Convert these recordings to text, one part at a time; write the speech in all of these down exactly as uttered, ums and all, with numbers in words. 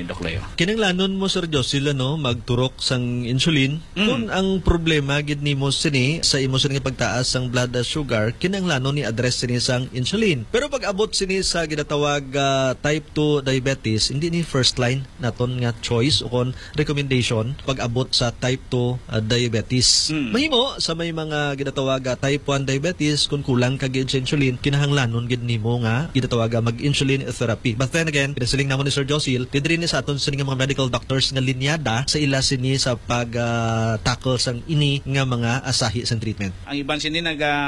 ni Doc Leo. Kinanglanon mo, Sir Josil, no, magturok sang insulin. Mm. Kung ang problema gid nimo sini sa imo sini pagtaas sang blood sugar, kinanglanon ni address sini sang insulin. Pero pag abot sini sa ginatawag uh, type two diabetes, hindi ni first line naton nga choice o kon recommendation pag abot sa type two uh, diabetes. Mm. Mahimo sa may mga ginatawag uh, type one diabetes kung kulang ka gid sa insulin, kinahanglanon gid nimo nga ginatawag uh, mag-insulin therapy. But then again, pinasiling namo ni Sir Josil, didri ni sa aton sini nga mga medical doctors nga linyada sa ila sini sa pag uh, tackle sang ini nga mga asahi sang treatment. Ang iban sini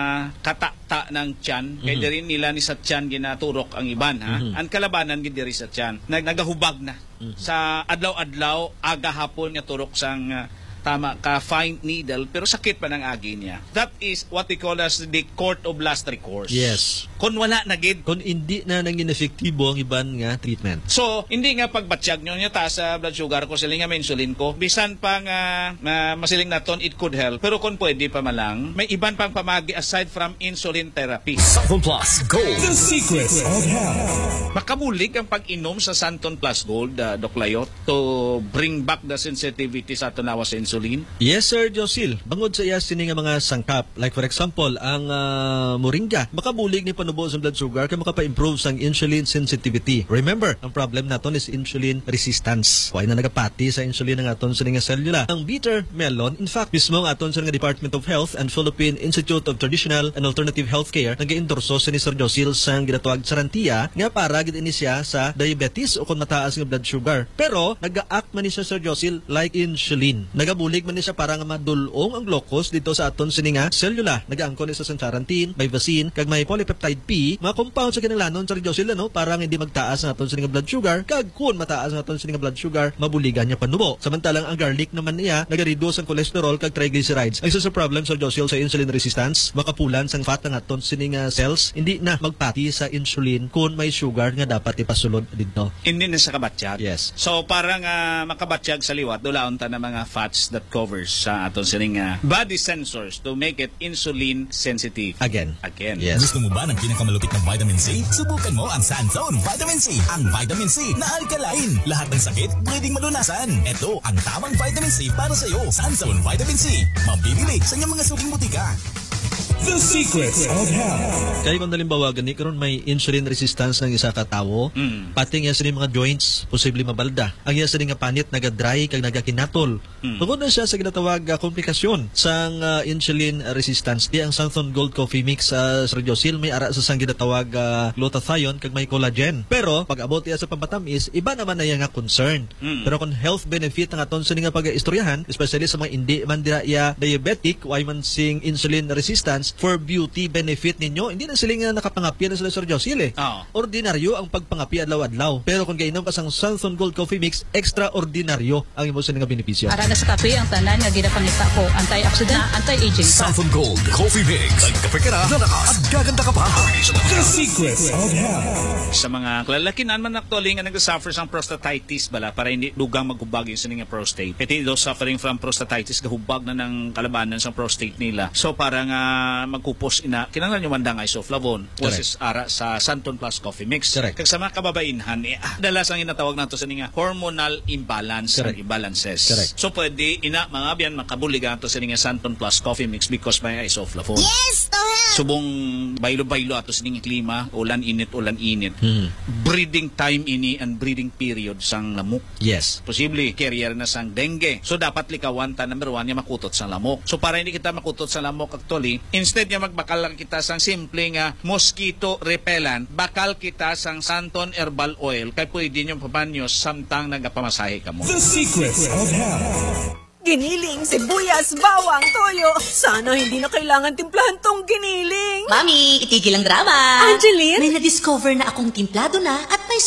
nagkata-ta ng tiyan, mm-hmm. kaya diri nila ni sa tiyan ginaturok ang iban ha. Mm-hmm. Ang kalabanan gid diri sa tiyan, nag nagahubag na. Mm-hmm. Sa adlaw-adlaw aga hapon nga turok sang uh, tama ka fine needle pero sakit pa ng agi niya. That is what we call as the court of last recourse. Yes. Kung wala na gid, kung hindi na nang inefektibo ang iban nga treatment. So, hindi nga pagbatsyag nyo niya ta sa blood sugar ko, siling nga may insulin ko, bisan pa nga uh, masiling naton it could help. Pero kung pwede pa malang, may iban pang pamagi aside from insulin therapy. Santon Plus Gold, the secret of health. Makabulig ang pag-inom sa Santon Plus Gold, uh, Doc Layot, to bring back the sensitivity sa tunawa sa insulin. Yes, Sir Josil. Bangod sa iya sini nga mga sangkap, like for example, ang uh, moringa, makabulig ni panubo sa blood sugar kaya makapa-improve sang insulin sensitivity. Remember, ang problem naton is insulin resistance. Kaya na nagapati sa insulin ng aton sa nga cellula. Ang bitter melon, in fact, mismo ang aton sa nga Department of Health and Philippine Institute of Traditional and Alternative Healthcare nag-endorso sa ni Sir Josil sang ginatawag sarantiya nga para gid ini siya sa diabetes o kung mataas nga blood sugar. Pero nag-act man ni Sir Josil like insulin. Nagabulig man ni siya para nga madulong ang glucose dito sa aton sini nga cellula. Nag-angkon ni sa sancharantin, bivacin, kag may polypeptide P, mga compound sa kinanglanon Sir Josil, no, para hindi magtaas ang aton sini nga blood sugar, kag kun mataas ang aton sini nga blood sugar, mabuligan niya panubo. Samantalang ang garlic naman niya nagareduce ang cholesterol kag triglycerides. Ang isa sa problem Sir Josil sa insulin resistance, makapulan sang fat ang aton sini nga cells, hindi na magpati sa insulin kun may sugar nga dapat ipasulod dito. Hindi na sa kabatsyag. Yes. So parang uh, makabatsyag sa liwat, dulaon ta na mga fats that covers sa aton sini nga body sensors to make it insulin sensitive. Again. Again. Yes. Gusto mo ba ng pinakamalupit ng vitamin C? Subukan mo ang Santon Vitamin C. Ang vitamin C na alkaline. Lahat ng sakit, pwedeng malunasan. Ito ang tamang vitamin C para sa iyo. Santon Vitamin C. Mabibili sa inyong mga suking butika. The secret of health. Kaya kung nalimbawa gani karon may insulin resistance ng isa ka tawo, mm. pati nga sa mga joints posible mabalda. Ang iya sa nga panit naga-dry kag nagakinatol. Mm. Tungod na siya sa ginatawag uh, komplikasyon sang uh, insulin resistance. Di ang Santon Gold Coffee Mix sa uh, Sir Josil may ara sa sang ginatawag uh, glutathione kag may collagen. Pero pag abot iya sa pamatamis, iba naman na iya nga concern. Mm. Pero kung health benefit ang aton sa nga pag-istoryahan, especially sa mga hindi man dira iya diabetic, why man sing insulin resistance, for beauty benefit ninyo, hindi na sila nga nakapangapi na sila Sir Josil eh. Oh. Ordinaryo ang pagpangapi adlaw-adlaw. Pero kung kainom ka sang Santon Gold Coffee Mix, extraordinaryo ang imo sila nga benepisyo. Para na sa kape, ang tanan nga ginapangita ko, anti-oxidant, anti-aging. Santon Gold Coffee Mix. Nagkape ka na, lalakas at gaganda ka pa. The secret of health. Sa mga kalalakinan man actually nga nag-suffer sang prostatitis bala para hindi dugang maghubag yung sila nga prostate. Pati those suffering from prostatitis, gahubag na ng kalabanan sa prostate nila. So parang uh, magkupos ina kinahanglan yung mandang isoflavone versus ara sa Santon Plus Coffee Mix. Correct. Kag sa mga kababainhan eh, ah, dalas ang inatawag nato sa nga hormonal imbalance or imbalances. Correct. So pwede ina mga biyan makabuligan to sa nga Santon Plus Coffee Mix because may isoflavone. Yes, to help. Subong baylo-baylo ato sa nga klima, ulan init ulan init. Hmm. Breeding time ini and breeding period sang lamok. Yes. Posible carrier na sang dengue. So dapat likawan ta number one nga makutot sa lamok. So para hindi kita makutot sa lamok actually, instead nga magbakal lang kita sang simple nga mosquito repellent, bakal kita sang Santon Herbal Oil kay pwede nyo papanyos samtang nagapamasahe ka mo. The secret of health. Giniling, sibuyas, bawang, toyo. Sana hindi na kailangan timplahan tong giniling. Mami, itigil ang drama. Angeline? May na-discover na akong timplado na at may